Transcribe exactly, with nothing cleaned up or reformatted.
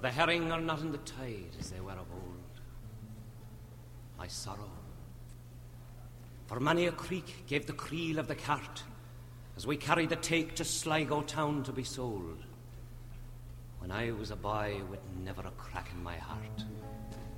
For the herring are not in the tide as they were of old. I sorrow, for many a creek gave the creel of the cart as we carried the take to Sligo town to be sold. When I was a boy with never a crack in my heart,